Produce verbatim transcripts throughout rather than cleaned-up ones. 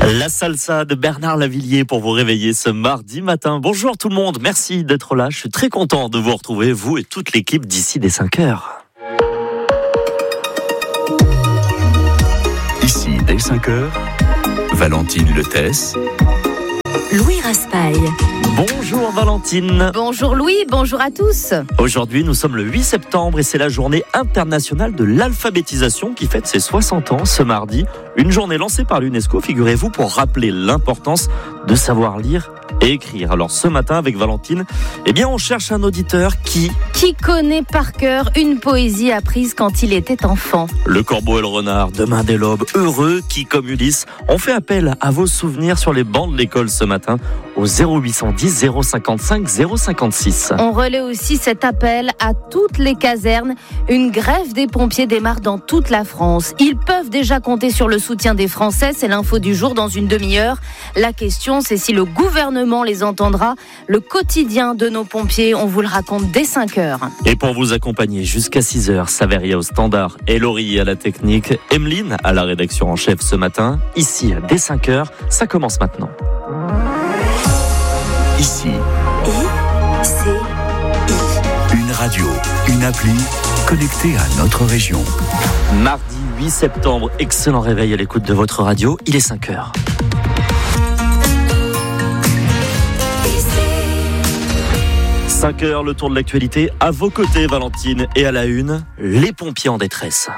La salsa de Bernard Lavilliers pour vous réveiller ce mardi matin. Bonjour tout le monde, merci d'être là. Je suis très content de vous retrouver, vous et toute l'équipe d'ici dès cinq heures. Ici dès cinq heures, Valentine Letès, Louis Raspail. Bonjour Valentine. Bonjour Louis, bonjour à tous. Aujourd'hui, nous sommes le huit septembre et c'est la journée internationale de l'alphabétisation qui fête ses soixante ans ce mardi. Une journée lancée par l'UNESCO, figurez-vous, pour rappeler l'importance de savoir lire et écrire. Alors ce matin avec Valentine, eh bien on cherche un auditeur qui... Qui connaît par cœur une poésie apprise quand il était enfant. Le corbeau et le renard, demain dès l'aube, heureux qui, comme Ulysse, ont fait appel à vos souvenirs sur les bancs de l'école ce matin au zéro huit cent dix zéro cinquante-cinq zéro cinquante-six. On relaie aussi cet appel à toutes les casernes. Une grève des pompiers démarre dans toute la France. Ils peuvent déjà compter sur le soutien des Français. C'est l'info du jour dans une demi-heure. La question, c'est si le gouvernement les entendra. Le quotidien de nos pompiers, on vous le raconte dès cinq heures. Et pour vous accompagner jusqu'à six heures, Saveria au standard et Laurie à la technique, Emeline à la rédaction en chef ce matin. Ici, dès cinq heures, ça commence maintenant. ici, I, C, I. une radio, une appli connectée à notre région. Mardi huit septembre, excellent réveil à l'écoute de votre radio, il est cinq heures. cinq heures, le tour de l'actualité. À vos côtés, Valentine, et à la une, les pompiers en détresse.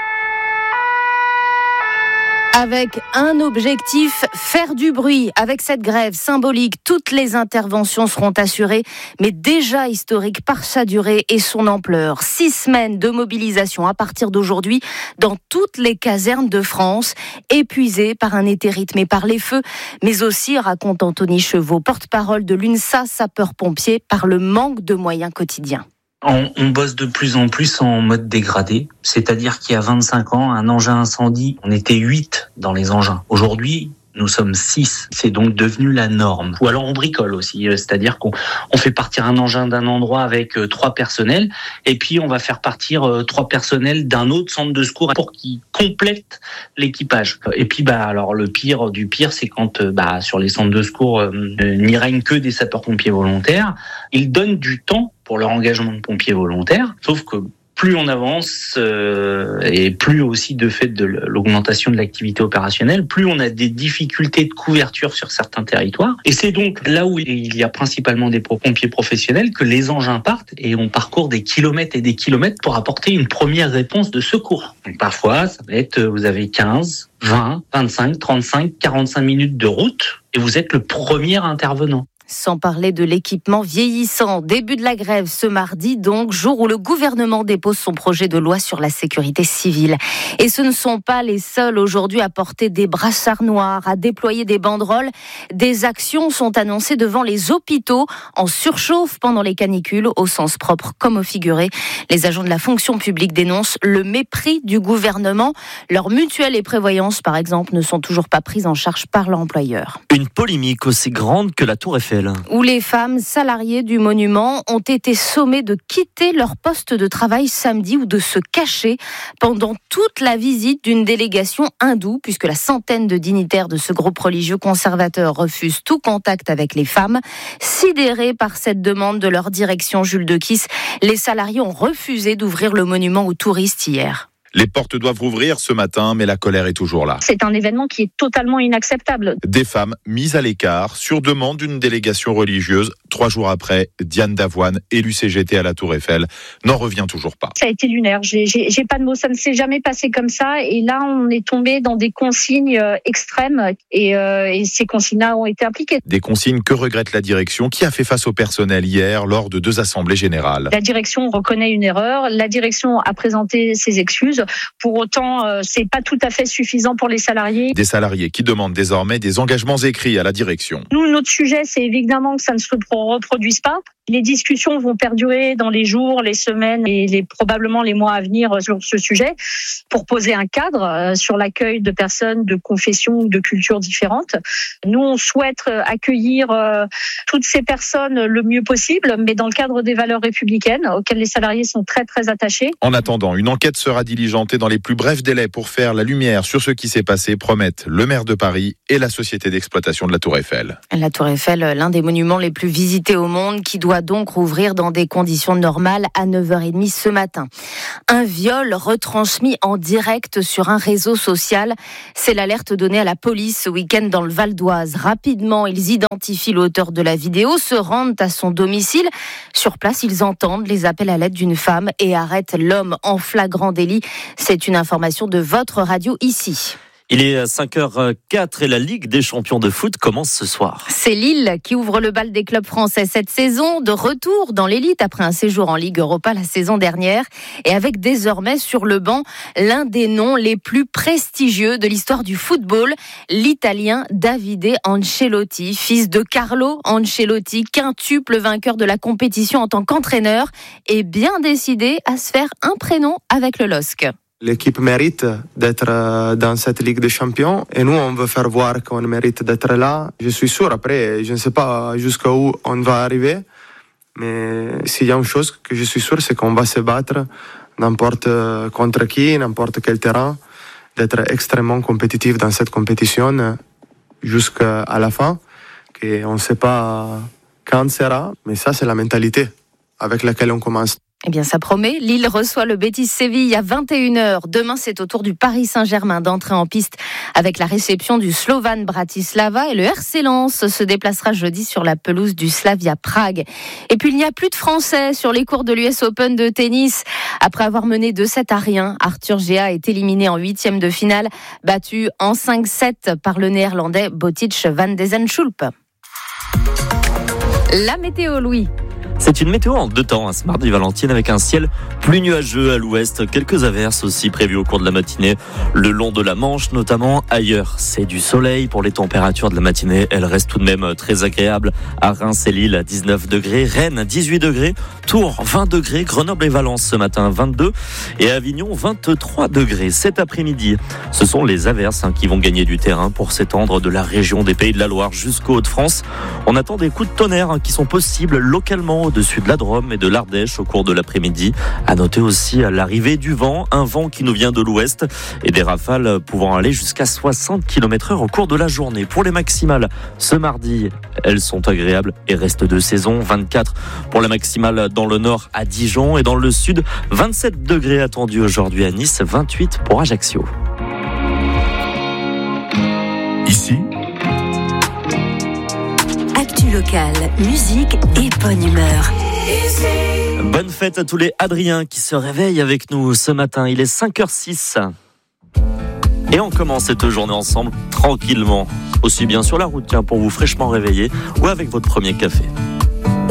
Avec un objectif, faire du bruit. Avec cette grève symbolique, toutes les interventions seront assurées, mais déjà historiques par sa durée et son ampleur. Six semaines de mobilisation à partir d'aujourd'hui dans toutes les casernes de France, épuisées par un été rythmé par les feux, mais aussi, raconte Anthony Chevaux, porte-parole de l'UNSA sapeurs-pompiers, par le manque de moyens quotidiens. On, on bosse de plus en plus en mode dégradé, c'est-à-dire qu'il y a vingt-cinq ans, un engin incendie, on était huit dans les engins. Aujourd'hui, nous sommes six. C'est donc devenu la norme. Ou alors on bricole aussi, c'est-à-dire qu'on on fait partir un engin d'un endroit avec euh, trois personnels, et puis on va faire partir euh, trois personnels d'un autre centre de secours pour qu'ils complètent l'équipage. Et puis bah alors le pire du pire, c'est quand euh, bah sur les centres de secours euh, n'y règne que des sapeurs-pompiers volontaires. Ils donnent du temps pour leur engagement de pompiers volontaires, sauf que plus on avance, euh, et plus aussi de fait de l'augmentation de l'activité opérationnelle, plus on a des difficultés de couverture sur certains territoires. Et c'est donc là où il y a principalement des pompiers professionnels que les engins partent et on parcourt des kilomètres et des kilomètres pour apporter une première réponse de secours. Donc parfois, ça va être, vous avez quinze, vingt, vingt-cinq, trente-cinq, quarante-cinq minutes de route et vous êtes le premier intervenant. Sans parler de l'équipement vieillissant. Début de la grève ce mardi, donc, jour où le gouvernement dépose son projet de loi sur la sécurité civile. Et ce ne sont pas les seuls aujourd'hui à porter des brassards noirs, à déployer des banderoles. Des actions sont annoncées devant les hôpitaux en surchauffe pendant les canicules, au sens propre comme au figuré. Les agents de la fonction publique dénoncent le mépris du gouvernement. Leurs mutuelles et prévoyances, par exemple, ne sont toujours pas prises en charge par l'employeur. Une polémique aussi grande que la Tour Eiffel. Où les femmes salariées du monument ont été sommées de quitter leur poste de travail samedi ou de se cacher pendant toute la visite d'une délégation hindoue, puisque la centaine de dignitaires de ce groupe religieux conservateur refusent tout contact avec les femmes. Sidérés par cette demande de leur direction, Jules Dequisse, les salariés ont refusé d'ouvrir le monument aux touristes hier. Les portes doivent rouvrir ce matin, mais la colère est toujours là. C'est un événement qui est totalement inacceptable. Des femmes mises à l'écart sur demande d'une délégation religieuse. Trois jours après, Diane Davoine, élue C G T à la Tour Eiffel, n'en revient toujours pas. Ça a été lunaire, j'ai, j'ai, j'ai pas de mots, ça ne s'est jamais passé comme ça. Et là, on est tombé dans des consignes extrêmes et, euh, et ces consignes-là ont été appliquées. Des consignes que regrette la direction qui a fait face au personnel hier lors de deux assemblées générales. La direction reconnaît une erreur, la direction a présenté ses excuses. Pour autant, euh, c'est pas tout à fait suffisant pour les salariés. Des salariés qui demandent désormais des engagements écrits à la direction. Nous, notre sujet, c'est évidemment que ça ne se reproduise pas. Les discussions vont perdurer dans les jours, les semaines et les, probablement les mois à venir sur ce sujet pour poser un cadre sur l'accueil de personnes de confessions ou de cultures différentes. Nous, on souhaite accueillir toutes ces personnes le mieux possible, mais dans le cadre des valeurs républicaines auxquelles les salariés sont très très attachés. En attendant, une enquête sera diligentée dans les plus brefs délais pour faire la lumière sur ce qui s'est passé, promettent le maire de Paris et la société d'exploitation de la Tour Eiffel. La Tour Eiffel, l'un des monuments les plus visités au monde, qui doit donc rouvrir dans des conditions normales à neuf heures trente ce matin. Un viol retransmis en direct sur un réseau social. C'est l'alerte donnée à la police ce week-end dans le Val d'Oise. Rapidement, ils identifient l'auteur de la vidéo, se rendent à son domicile. Sur place, ils entendent les appels à l'aide d'une femme et arrêtent l'homme en flagrant délit. C'est une information de votre radio ici. Il est cinq heures quatre et la Ligue des champions de foot commence ce soir. C'est Lille qui ouvre le bal des clubs français cette saison, de retour dans l'élite après un séjour en Ligue Europa la saison dernière et avec désormais sur le banc l'un des noms les plus prestigieux de l'histoire du football, l'Italien Davide Ancelotti, fils de Carlo Ancelotti, quintuple vainqueur de la compétition en tant qu'entraîneur et bien décidé à se faire un prénom avec le L O S C. L'équipe mérite d'être dans cette Ligue des Champions et nous, on veut faire voir qu'on mérite d'être là. Je suis sûr, après, je ne sais pas jusqu'où on va arriver, mais s'il y a une chose que je suis sûr, c'est qu'on va se battre n'importe contre qui, n'importe quel terrain, d'être extrêmement compétitif dans cette compétition jusqu'à la fin. Et on ne sait pas quand sera, mais ça, c'est la mentalité avec laquelle on commence. Eh bien, ça promet. Lille reçoit le Betis Séville à vingt et une heures. Demain, c'est au tour du Paris Saint-Germain d'entrer en piste avec la réception du Slovan Bratislava et le R C Lens se déplacera jeudi sur la pelouse du Slavia Prague. Et puis, il n'y a plus de Français sur les cours de l'U S Open de tennis. Après avoir mené deux sept à rien, Arthur Gea est éliminé en huitième de finale, battu en cinq sept par le Néerlandais Botic van de Zandschulp. La météo, Louis. C'est une météo en deux temps, hein, ce mardi Valentine, avec un ciel plus nuageux à l'ouest, quelques averses aussi prévues au cours de la matinée, le long de la Manche notamment. Ailleurs, c'est du soleil. Pour les températures de la matinée, elles restent tout de même très agréables. À Reims et Lille, dix-neuf degrés, Rennes, dix-huit degrés, Tours, vingt degrés, Grenoble et Valence ce matin, vingt-deux, et Avignon, vingt-trois degrés. Cet après-midi, ce sont les averses hein, qui vont gagner du terrain pour s'étendre de la région des Pays de la Loire jusqu'aux Hauts-de-France. On attend des coups de tonnerre hein, qui sont possibles localement au-dessus de la Drôme et de l'Ardèche au cours de l'après-midi. À noter aussi l'arrivée du vent, un vent qui nous vient de l'ouest et des rafales pouvant aller jusqu'à soixante kilomètres heure au cours de la journée. Pour les maximales, ce mardi, elles sont agréables et restent de saison. vingt-quatre pour la maximale dans le nord à Dijon et dans le sud, vingt-sept degrés attendus aujourd'hui à Nice, vingt-huit pour Ajaccio. Ici, actu locale, musique et bonne humeur. Bonne fête à tous les Adriens qui se réveillent avec nous ce matin. Il est cinq heures six. Et on commence cette journée ensemble tranquillement. Aussi bien sur la route, tiens, pour vous fraîchement réveiller ou avec votre premier café.